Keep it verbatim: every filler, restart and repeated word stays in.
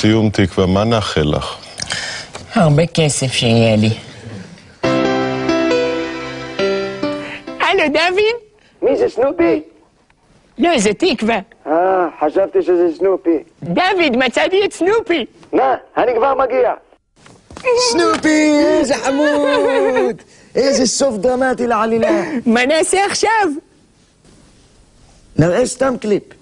לסיום, תקווה, מה נאחל לך? הרבה כסף שיהיה לי. הלו, דוד? מי זה, סנופי? לא, זה תקווה. אה, חשבתי שזה סנופי. דוד, מצאתי את סנופי. מה? אני כבר מגיע. סנופי, איזה חמוד! איזה סוף דרמטי לעלילה. מה נעשה עכשיו? נראה סתם קליפ.